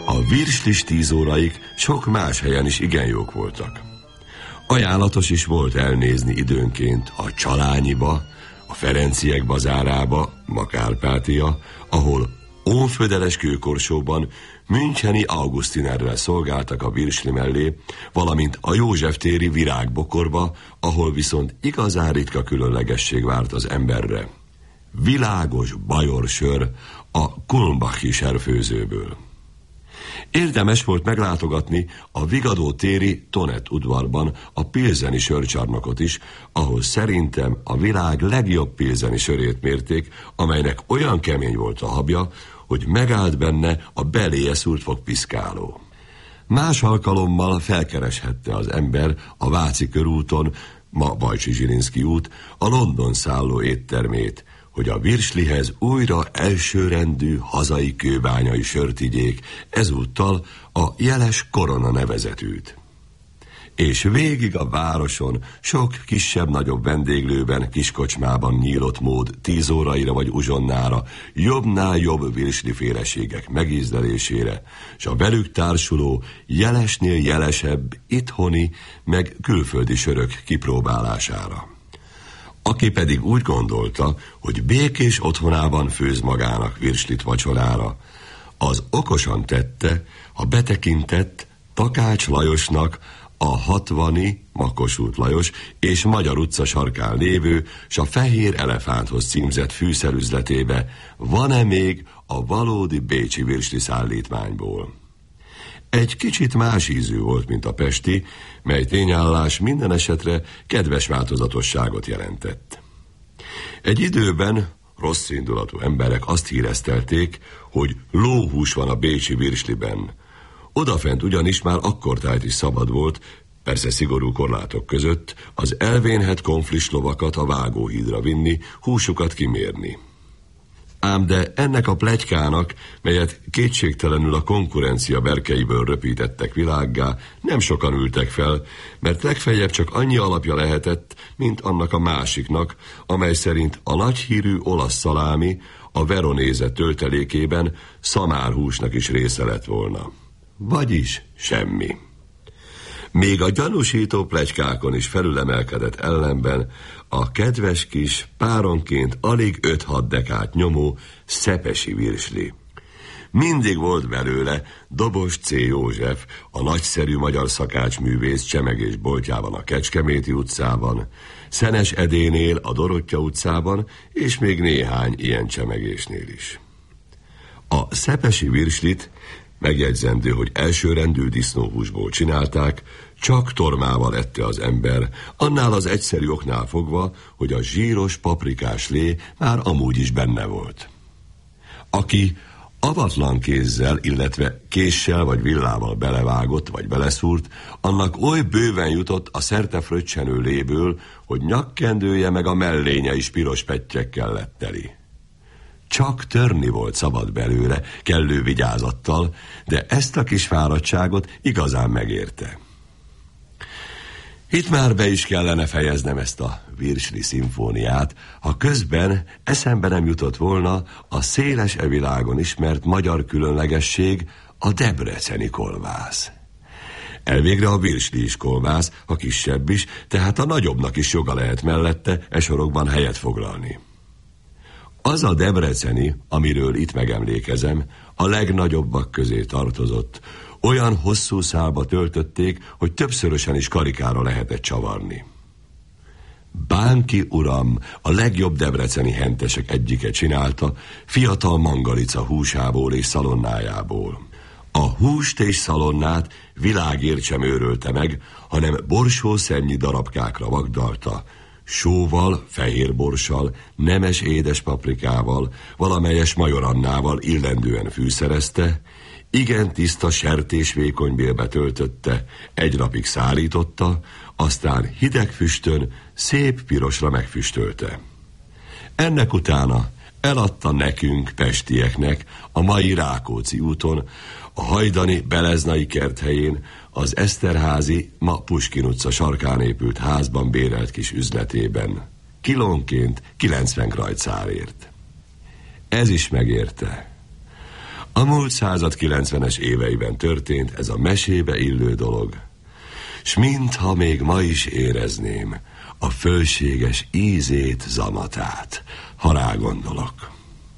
A virslis 10 óraik sok más helyen is igen jók voltak. Ajánlatos is volt elnézni időnként a Csalányiba, a Ferenciek bazárába, Makárpátia, ahol ónfödeles kőkorsóban müncheni Augustinerrel szolgáltak a virsli mellé, valamint a József téri Virágbokorba, ahol viszont igazán ritka különlegesség várt az emberre. Világos bajorsör a Kulmbachi serfőzőből. Érdemes volt meglátogatni a Vigadó téri Tonet udvarban a pilzeni sörcsarnokot is, ahol szerintem a világ legjobb pilzeni sörét mérték, amelynek olyan kemény volt a habja, hogy megállt benne a beléje szúrt fogpiszkáló. Más alkalommal felkereshette az ember a Váci körúton, ma Bajcsy-Zsilinszky út, a London szálló éttermét, hogy a virslihez újra elsőrendű hazai kőbányai sört igyék, ezúttal a jeles Korona nevezetűt. És végig a városon sok kisebb-nagyobb vendéglőben, kiskocsmában nyílott mód 10 óraira vagy uzsonnára, jobbnál jobb virsliféleségek megízlelésére, s a velük társuló jelesnél jelesebb itthoni meg külföldi sörök kipróbálására. Aki pedig úgy gondolta, hogy békés otthonában főz magának virslit vacsorára, az okosan tette, ha betekintett Takács Lajosnak a 60. Makosút Lajos és Magyar utca sarkán lévő, s a Fehér Elefánthoz címzett fűszerüzletébe, van-e még a valódi bécsi virsli szállítmányból. Egy kicsit más ízű volt, mint a pesti, mely tényállás minden esetre kedves változatosságot jelentett. Egy időben rosszindulatú emberek azt híresztelték, hogy lóhús van a bécsi virsliben. Odafent ugyanis már akkortájt is szabad volt, persze szigorú korlátok között, az elvénhet konflis lovakat a vágóhídra vinni, húsukat kimérni. Ám de ennek a pletykának, melyet kétségtelenül a konkurencia berkeiből röpítettek világgá, nem sokan ültek fel, mert legfeljebb csak annyi alapja lehetett, mint annak a másiknak, amely szerint a nagyhírű olasz szalámi a veronéze töltelékében szamárhúsnak is része lett volna. Vagyis semmi. Még a gyanúsító pletykákon is felülemelkedett ellenben a kedves kis, páronként alig 5-6 dekát nyomó szepesi virsli. Mindig volt belőle Dobos C. József, a nagyszerű magyar szakácsművész csemegés boltjában a Kecskeméti utcában, Szenes Edénél a Dorottya utcában, és még néhány ilyen csemegésnél is. A szepesi virslit, megjegyzendő, hogy elsőrendű disznóhúsból csinálták, csak tormával ette az ember, annál az egyszerű oknál fogva, hogy a zsíros paprikás lé már amúgy is benne volt. Aki avatlan kézzel, illetve késsel vagy villával belevágott vagy beleszúrt, annak oly bőven jutott a szerte fröccsenő léből, hogy nyakkendője meg a mellénye is piros pettyekkel lett teli. Csak törni volt szabad belőle, kellő vigyázattal, de ezt a kis fáradtságot igazán megérte. Itt már be is kellene fejeznem ezt a virsli szimfóniát, ha közben eszembe nem jutott volna a széles világon ismert magyar különlegesség, a debreceni kolbász. Elvégre a virsli is kolbász, ha kisebb is, tehát a nagyobbnak is joga lehet mellette e sorokban helyet foglalni. Az a debreceni, amiről itt megemlékezem, a legnagyobbak közé tartozott. Olyan hosszú szálba töltötték, hogy többszörösen is karikára lehetett csavarni. Bánki uram, a legjobb debreceni hentesek egyike csinálta, fiatal mangalica húsából és szalonnájából. A húst és szalonnát világért sem őrölte meg, hanem borsószennyi darabkákra vagdalta, sóval, fehérborssal, nemes édes paprikával, valamelyes majorannával illendően fűszerezte, igen tiszta sertésvékonybélbe töltötte, egy napig szárította, aztán hideg füstön szép pirosra megfüstölte. Ennek utána eladta nekünk, pestieknek, a mai Rákóczi úton, a hajdani Beleznai kert helyén, az Eszterházi, ma Puskin utca sarkán épült házban bérelt kis üzletében. Kilónként 90 krajcárért. Ez is megérte. A múlt század 90-es éveiben történt ez a mesébe illő dolog, s mintha még ma is érezném a fölséges ízét, zamatát, ha rágondolok.